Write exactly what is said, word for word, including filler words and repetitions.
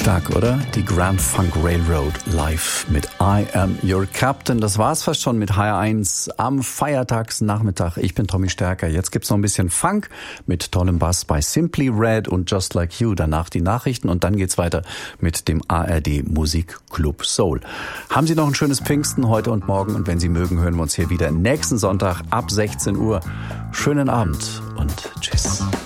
Stark, oder? Die Grand Funk Railroad live mit I Am Your Captain. Das war's fast schon mit H R eins am Feiertagsnachmittag. Ich bin Tommy Stärker. Jetzt gibt's noch ein bisschen Funk mit tollem Bass bei Simply Red und Just Like You. Danach die Nachrichten und dann geht's weiter mit dem A R D Musikclub Soul. Haben Sie noch ein schönes Pfingsten heute und morgen und wenn Sie mögen, hören wir uns hier wieder nächsten Sonntag ab sechzehn Uhr. Schönen Abend und tschüss.